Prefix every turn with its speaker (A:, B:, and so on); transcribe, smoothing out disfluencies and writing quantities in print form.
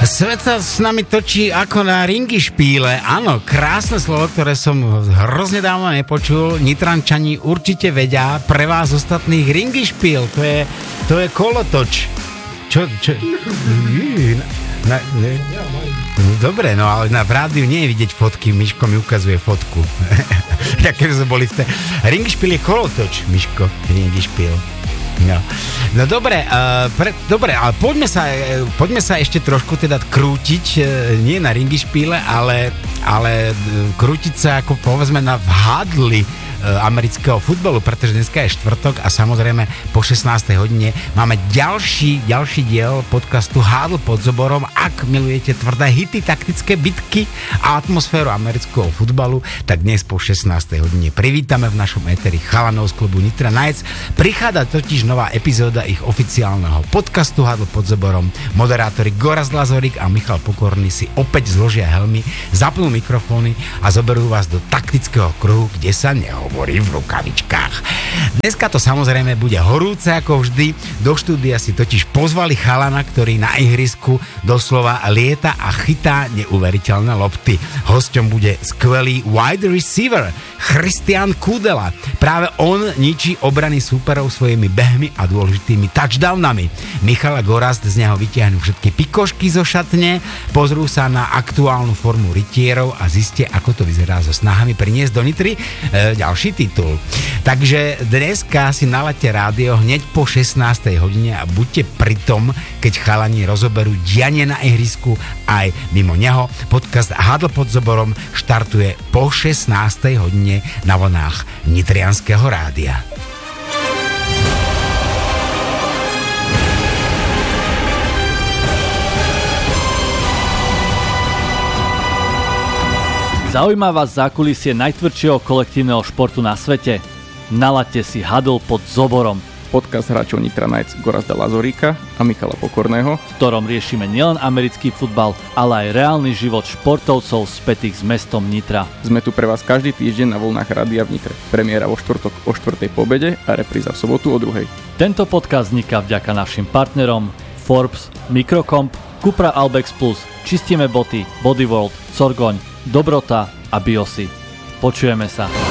A: Svet sa s nami točí ako na ringišpíle. Áno, krásne slovo, ktoré som hrozne dávno nepočul. Nitrančani určite vedia, pre vás ostatných ringišpíl. To je kolotoč. Čo? Dobre, no ale na rádiu nie je vidieť fotky. Miško mi ukazuje fotku. Jaké sme boli v tej... Ringišpíl je kolotoč, Miško. Ringišpíl. No dobre, ale poďme sa ešte trošku teda krútiť, nie na ringišpíle, ale krútiť sa ako povedzme na vhádli amerického futbalu, pretože dneska je štvrtok a samozrejme po 16. hodine máme ďalší diel podcastu Hádl pod zoborom. Ak milujete tvrdé hity, taktické bitky a atmosféru amerického futbalu, tak dnes po 16. hodine privítame v našom éteri chalanov z klubu Nitra Knights. Prichádza totiž nová epizóda ich oficiálneho podcastu Hádl pod zoborom. Moderátori Gorazd Lazorík a Michal Pokorný si opäť zložia helmy, zapnú mikrofóny a zoberú vás do taktického kruhu, kde sa hovorí v rukavičkách. Dneska to samozrejme bude horúce ako vždy. Do štúdia si totiž pozvali chalana, ktorý na ihrisku doslova lieta a chytá neuveriteľné lopty. Hosťom bude skvelý wide receiver Christian Kudela. Práve on ničí obrany súperov svojimi behmi a dôležitými touchdownami. Michal a Gorazd z neho vytiahnu všetky pikošky zo šatne, pozrú sa na aktuálnu formu rytierov a zistia, ako to vyzerá so snahami priniesť do Nitry ďalší titul. Takže dneska si nalaďte rádio hneď po 16. hodine a buďte pri tom, keď chalani rozoberú dianie na ihrisku aj mimo neho. Podcast Hádl pod zoborom štartuje po 16. hodine na vlnách Nitrianskeho rádia.
B: Zaujíma vás zákulisie najtvrdšieho kolektívneho športu na svete? Nalaďte si Hádl pod zoborom.
C: Podcast hráčov Nitra Knights Gorazda Lazoríka a Michala Pokorného,
B: v ktorom riešime nielen americký futbal, ale aj reálny život športovcov spätých s mestom Nitra.
C: Sme tu pre vás každý týždeň na vlnách rádia v Nitre. Premiéra vo štvrtok o 4:00 po obede a repríza v sobotu o 2:00.
B: Tento podcast vzniká vďaka našim partnerom Forbes, Microcomp, Cupra Albex Plus, Čistíme boty, Bodyworld, Sorgoň, Dobrota a Biosy. Počujeme sa.